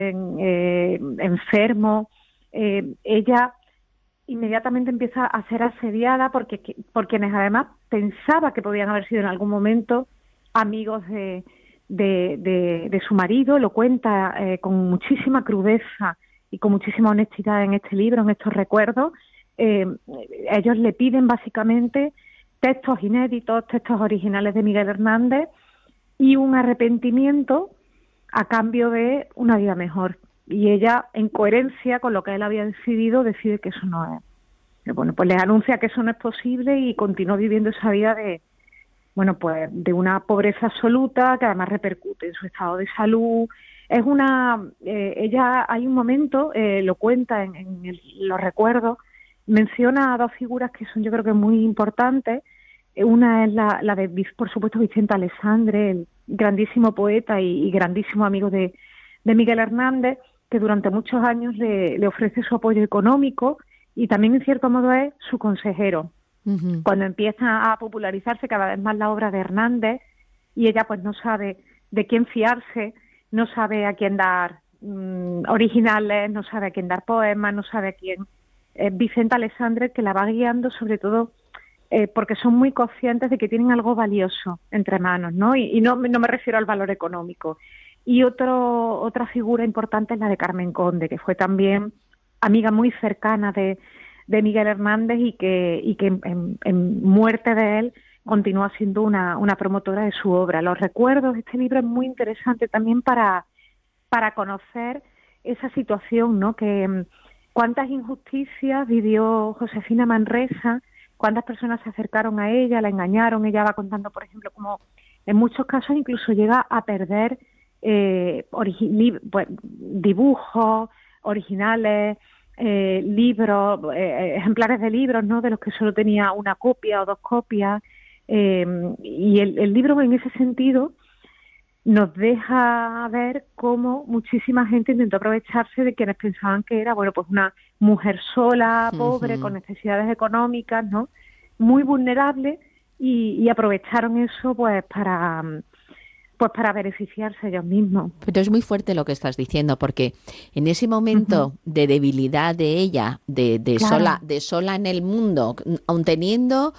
enfermo, ella inmediatamente empieza a ser asediada por quienes además pensaba que podían haber sido en algún momento amigos de su marido. Lo cuenta con muchísima crudeza y con muchísima honestidad en este libro, en estos recuerdos. Ellos le piden básicamente textos inéditos, textos originales de Miguel Hernández y un arrepentimiento a cambio de una vida mejor. Y ella, en coherencia con lo que él había decidido, decide que eso no es. Bueno, pues les anuncia que eso no es posible y continúa viviendo esa vida de una pobreza absoluta que además repercute en su estado de salud. Ella, hay un momento, lo cuenta los recuerdos, menciona a dos figuras que son, yo creo que muy importantes. Una es la de, por supuesto, Vicente Alessandre, el grandísimo poeta y grandísimo amigo de Miguel Hernández, que durante muchos años le ofrece su apoyo económico y también, en cierto modo, es su consejero. Uh-huh. Cuando empieza a popularizarse cada vez más la obra de Hernández y ella pues no sabe de quién fiarse, no sabe a quién dar originales, no sabe a quién dar poemas, no sabe a quién... Vicente Alessandre, que la va guiando sobre todo porque son muy conscientes de que tienen algo valioso entre manos, ¿no? Y no me refiero al valor económico. Y otra figura importante es la de Carmen Conde, que fue también amiga muy cercana de Miguel Hernández y que en muerte de él continúa siendo una promotora de su obra. Los recuerdos, este libro es muy interesante también para conocer esa situación, ¿no? Que cuántas injusticias vivió Josefina Manresa, cuántas personas se acercaron a ella, la engañaron. Ella va contando, por ejemplo, como en muchos casos incluso llega a perder dibujos originales, libros, ejemplares de libros, ¿no? De los que solo tenía una copia o dos copias. Y el libro, en ese sentido, nos deja ver cómo muchísima gente intentó aprovecharse de quienes pensaban que era, bueno, pues una mujer sola, pobre, con necesidades económicas, ¿no? Muy vulnerable, y aprovecharon eso pues para beneficiarse ellos mismos. Pero es muy fuerte lo que estás diciendo, porque en ese momento de debilidad de ella, Claro. sola en el mundo, aun teniendo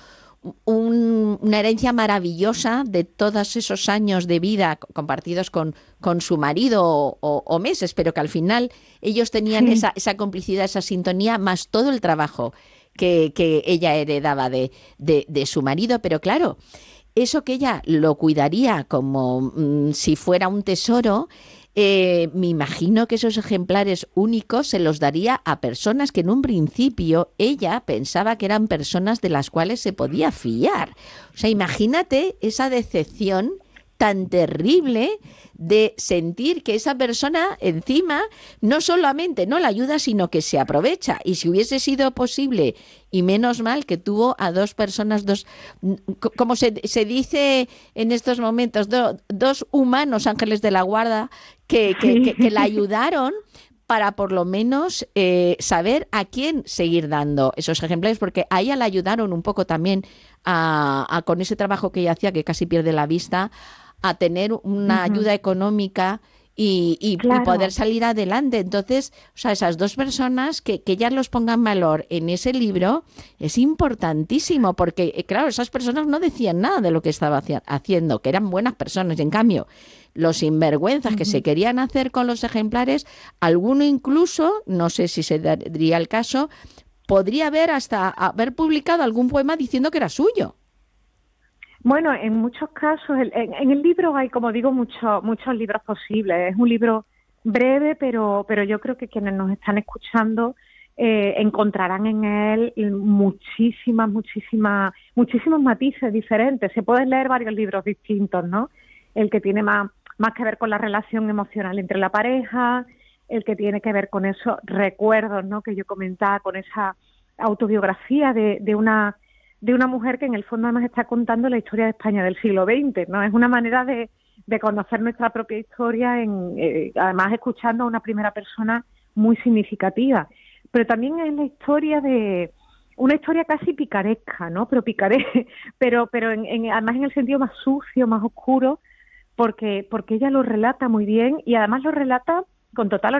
una herencia maravillosa de todos esos años de vida compartidos con su marido o meses, pero que al final ellos tenían esa complicidad, esa sintonía, más todo el trabajo que ella heredaba de su marido. Pero claro, eso que ella lo cuidaría como si fuera un tesoro, me imagino que esos ejemplares únicos se los daría a personas que en un principio ella pensaba que eran personas de las cuales se podía fiar. O sea, imagínate esa decepción tan terrible de sentir que esa persona encima no solamente no la ayuda, sino que se aprovecha. Y si hubiese sido posible, y menos mal que tuvo a dos personas, como se dice en estos momentos, dos humanos ángeles de la guarda que la ayudaron para por lo menos saber a quién seguir dando esos ejemplares, porque a ella la ayudaron un poco también con ese trabajo que ella hacía, que casi pierde la vista, a tener una ayuda económica y poder salir adelante. Entonces, o sea, esas dos personas que ellas los pongan en valor en ese libro es importantísimo, porque, claro, esas personas no decían nada de lo que estaba haciendo, que eran buenas personas. Y en cambio, los sinvergüenzas que se querían hacer con los ejemplares, alguno incluso, no sé si se daría el caso, podría haber publicado algún poema diciendo que era suyo. Bueno, en muchos casos, en el libro hay, como digo, muchos libros posibles. Es un libro breve, pero yo creo que quienes nos están escuchando encontrarán en él muchísimos matices diferentes. Se pueden leer varios libros distintos, ¿no? El que tiene más que ver con la relación emocional entre la pareja, el que tiene que ver con esos recuerdos, ¿no? Que yo comentaba, con esa autobiografía de una mujer que en el fondo además está contando la historia de España del siglo XX, ¿no? Es una manera de conocer nuestra propia historia, además escuchando a una primera persona muy significativa. Pero también es la historia una historia casi picaresca, ¿no? Pero además en el sentido más sucio, más oscuro, porque ella lo relata muy bien y además lo relata con total